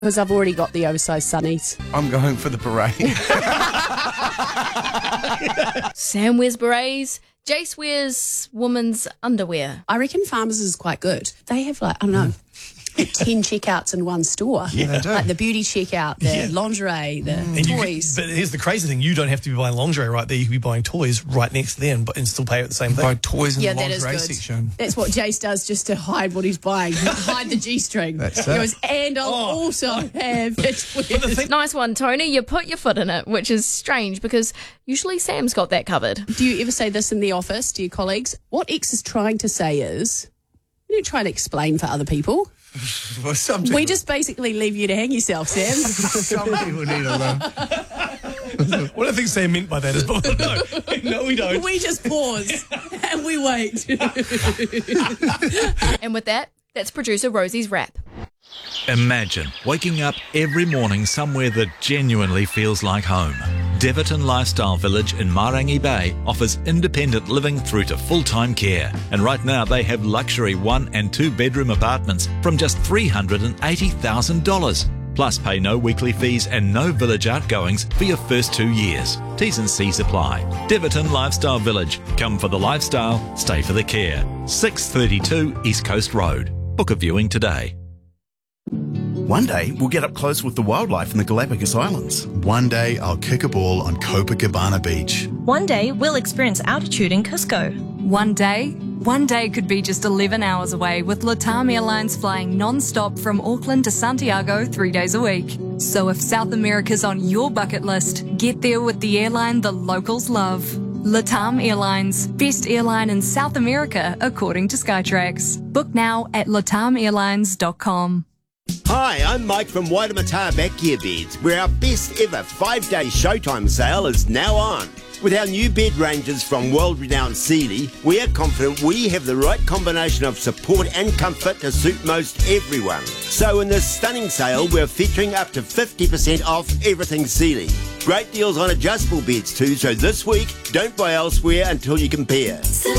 Because I've already got the oversized sunnies. I'm going for the beret. Sam wears berets. Jace wears woman's underwear. I reckon Farmers is quite good. They have 10 checkouts in one store. Yeah, they do. Like the beauty checkout, the lingerie, the toys. But here's the crazy thing. You don't have to be buying lingerie right there. You can be buying toys right next to them and still pay at the same thing. Buy toys in the that is lingerie good. section. That's what Jace does just to hide what he's buying. Hide the G-string. That's He it. goes, and I'll also have it. Nice one, Tony. You put your foot in it, which is strange because usually Sam's got that covered. Do you ever say this in the office to your colleagues? What X is trying to say is, you don't try to explain for other people. Well, some We just basically leave you to hang yourself, Sam. some people need a learn. What I think Sam meant by that is, no, we don't. We just pause and we wait. And with that, that's producer Rosie's wrap. Imagine waking up every morning somewhere that genuinely feels like home. Deverton Lifestyle Village in Marangi Bay offers independent living through to full-time care. And right now they have luxury 1 and 2 bedroom apartments from just $380,000. Plus pay no weekly fees and no village outgoings for your first 2 years. T's and C's apply. Deverton Lifestyle Village. Come for the lifestyle, stay for the care. 632 East Coast Road. Book a viewing today. One day, we'll get up close with the wildlife in the Galapagos Islands. One day, I'll kick a ball on Copacabana Beach. One day, we'll experience altitude in Cusco. One day could be just 11 hours away with LATAM Airlines flying non-stop from Auckland to Santiago 3 days a week. So if South America's on your bucket list, get there with the airline the locals love. LATAM Airlines, best airline in South America according to Skytrax. Book now at latamairlines.com. Hi, I'm Mike from Waitemata Backyard Beds, where our best ever 5-day Showtime sale is now on. With our new bed ranges from world-renowned Sealy, we are confident we have the right combination of support and comfort to suit most everyone. So in this stunning sale, we're featuring up to 50% off everything Sealy. Great deals on adjustable beds too, so this week, don't buy elsewhere until you compare.